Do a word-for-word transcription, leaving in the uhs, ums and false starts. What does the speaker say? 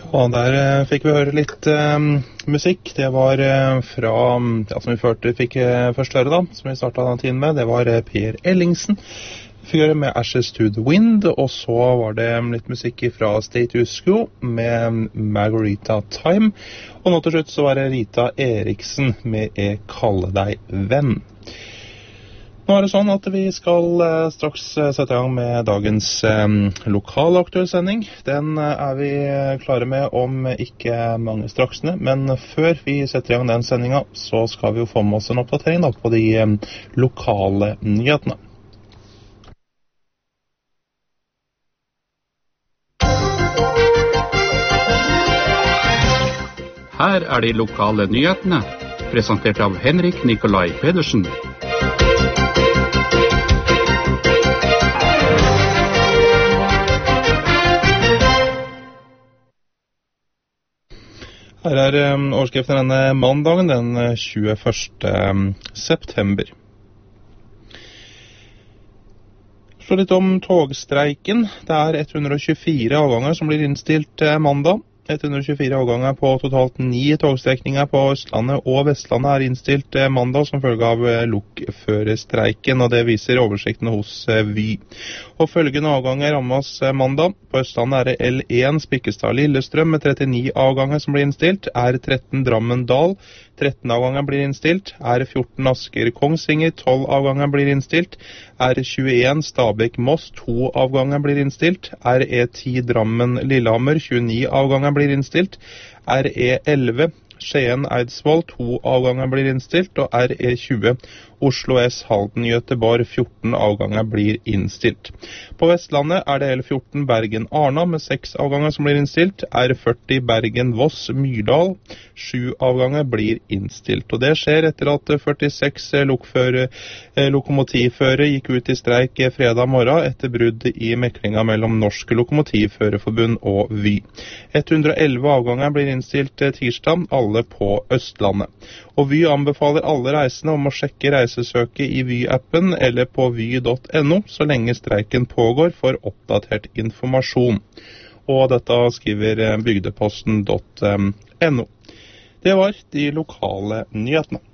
Og der eh, fikk vi høre litt eh, musikk. Det var eh, fra, ja, som vi førte, fikk eh, først høre da, som vi startet den tiden med, det var eh, Per Ellingsen. Vi fikk høre med Ashes to the Wind, og så var det litt musikk fra Status Quo med Margarita Time. Og nå til slutt så var det Rita Eriksen med Jeg kaller deg venn. Nå er det sånn at vi skal eh, straks eh, sette i gang med dagens eh, lokalaktuell sending. Den eh, er vi klare med om ikke mange straksene, men før vi setter i gang den sendingen, så skal vi jo få med oss en oppdatering da, på de eh, lokale nyhetene. Her er de lokale nyhetene, presentert av Henrik Nikolai Pedersen. Her er um, overskriften denne mandagen, den tjueførste september. Så litt om togstreiken. Det er ett hundre og tjuefire avganger som blir innstilt eh, mandag. ett hundre og tjuefire avganger på totalt ni togstrekninger på Østlandet og Vestlandet er innstilt eh, mandag som følge av eh, lokførerstreiken, og det viser oversikten hos eh, Vy. Og følgende avganger rammes eh, mandag. På Østlandet er det L én Spikkestad-Lillestrøm med trettini avganger som blir innstilt, R tretten Drammen-Dal, tretten avganger blir innstilt, R fjorten Asker-Kongsvinger, tolv avganger blir innstilt, R tjueen Stabekk-Moss, to avganger blir innstilt, R E ti Drammen-Lillehammer, tjueni avganger blir innstilt, R E elleve Skien-Eidsvoll, to avganger blir innstilt, og R E tjue Oslo S Halden-Göteborg, fjorten avganger blir innstilt. På Vestlandet er det L fjorten Bergen-Arna med seks avganger som blir innstilt, R førti Bergen-Voss-Myrdal, sju avganger blir innstilt. Og det skjer etter at førtiseks lokfører, lokomotivførere gikk ut i streik fredag morgen etter brudd i meklinga mellom Norsk Lokomotivførerforbund og Vy. ett hundre og elleve avganger blir innstilt tirsdag, alle på Østlandet. Og Vy anbefaler alle reisende om å sjekke reisesøket i Vy-appen eller på vy punktum no så lenge streiken pågår for oppdatert informasjon. Og dette skriver bygdeposten punktum no. Det var de lokale nyhetene.